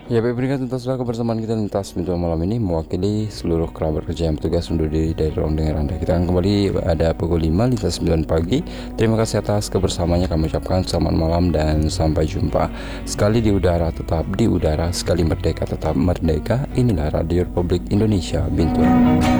Ya, baik, berikan tuntaslah kebersamaan kita lintas pintu malam ini mewakili seluruh kerabat kerja yang bertugas undur diri dari ruang dengar Anda. Kita akan kembali pada pukul 5 lintas 9 pagi. Terima kasih atas kebersamaannya, kami ucapkan selamat malam dan sampai jumpa. Sekali di udara tetap di udara, sekali merdeka tetap merdeka. Inilah Radio Republik Indonesia Bintur.